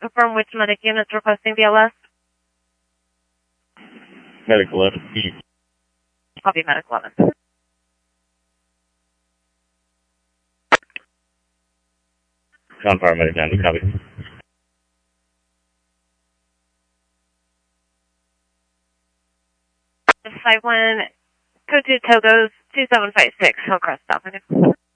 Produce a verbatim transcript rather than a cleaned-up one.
From which medic units requesting B L S? Medic eleven. Copy, medic eleven. Confirm medic nine, copy. five one, code two Togos two seven five six, Hillcrest Avenue.